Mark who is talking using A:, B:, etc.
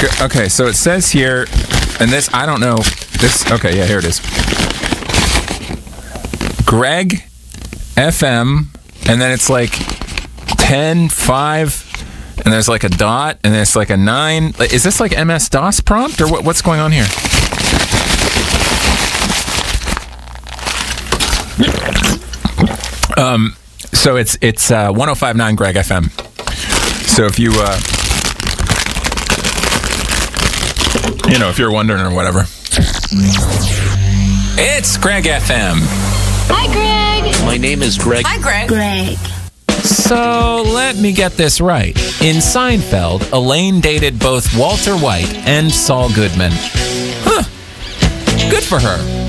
A: Okay, so it says here, and this, I don't know. This, okay, yeah, here it is. Greg FM, and then it's like 10, 5, and there's like a dot, and then it's like a 9. Is this like MS-DOS prompt, or what's going on here? So it's 105.9 Greg FM. So if you if you're wondering or whatever, it's Greg FM.
B: Hi, Greg.
C: My name is Greg.
B: Hi, Greg.
D: Greg.
A: So let me get this right. In Seinfeld, Elaine dated both Walter White and Saul Goodman. Huh. Good for her.